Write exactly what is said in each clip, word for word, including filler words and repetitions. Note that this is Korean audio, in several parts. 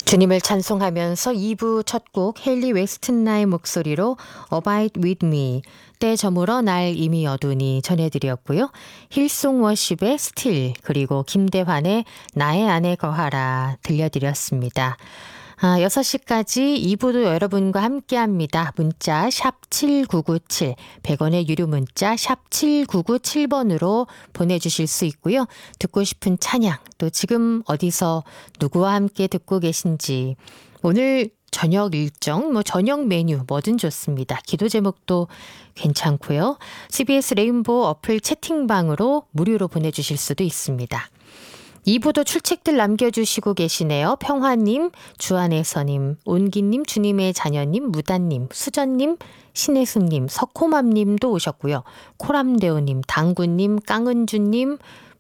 주님을 찬송하면서 이 부 첫 곡 헨리 웨스튼나의 목소리로 Abide with me, 때 저물어 날 이미 어두니 전해드렸고요. 힐송 워십의 Still, 그리고 김대환의 나의 안에 거하라 들려드렸습니다. 아, 여섯 시까지 이 부도 여러분과 함께합니다. 문자 샵 칠구구칠, 백 원의 유료 문자 샵 칠구구칠 번으로 보내주실 수 있고요. 듣고 싶은 찬양, 또 지금 어디서 누구와 함께 듣고 계신지, 오늘 저녁 일정, 뭐 저녁 메뉴 뭐든 좋습니다. 기도 제목도 괜찮고요. 씨비에스 레인보우 어플 채팅방으로 무료로 보내주실 수도 있습니다. 이 부도 출첵들 남겨주시고 계시네요. 평화님, 주안에서님, 온기님, 주님의 자녀님, 무단님, 수전님, 신혜숙님, 석호맘님도 오셨고요. 코람대오님, 당구님, 깡은주님,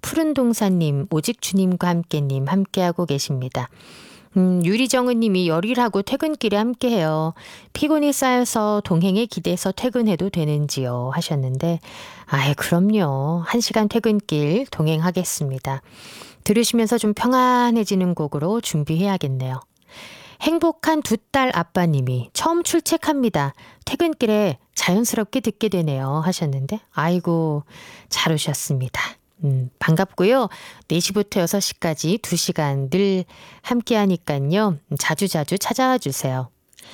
푸른동사님, 오직 주님과 함께님 함께하고 계십니다. 음, 유리정은님이 열일하고 퇴근길에 함께해요. 피곤이 쌓여서 동행에 기대서 퇴근해도 되는지요 하셨는데, 아예 그럼요. 한 시간 퇴근길 동행하겠습니다. 들으시면서 좀 평안해지는 곡으로 준비해야겠네요. 행복한 두 딸 아빠님이 처음 출첵합니다. 퇴근길에 자연스럽게 듣게 되네요 하셨는데, 아이고 잘 오셨습니다. 음, 반갑고요. 네 시부터 여섯 시까지 두 시간 늘 함께 하니까요. 자주자주 찾아와 주세요.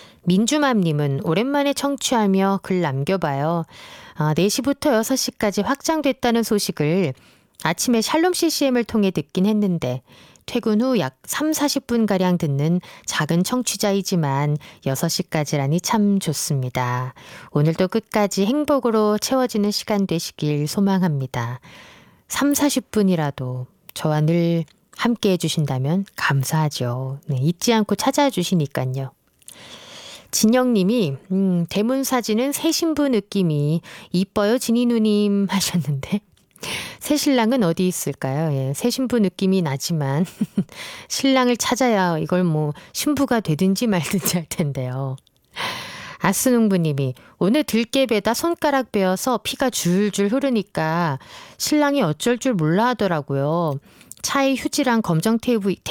민주맘님은 오랜만에 청취하며 글 남겨봐요. 아, 네 시부터 여섯 시까지 확장됐다는 소식을 아침에 샬롬 씨씨엠을 통해 듣긴 했는데, 퇴근 후 약 삼, 사십 분가량 듣는 작은 청취자이지만 여섯 시까지라니 참 좋습니다. 오늘도 끝까지 행복으로 채워지는 시간 되시길 소망합니다. 삼, 사십 분이라도 저와 늘 함께 해주신다면 감사하죠. 네, 잊지 않고 찾아와 주시니까요. 진영님이 음, 대문 사진은 새 신부 느낌이 이뻐요 진이 누님 하셨는데, 새 신랑은 어디 있을까요? 예, 새 신부 느낌이 나지만 신랑을 찾아야 이걸 뭐 신부가 되든지 말든지 할 텐데요. 아스농부님이 오늘 들깨배다 손가락 베어서 피가 줄줄 흐르니까 신랑이 어쩔 줄 몰라 하더라고요. 차에 휴지랑 검정 테이프,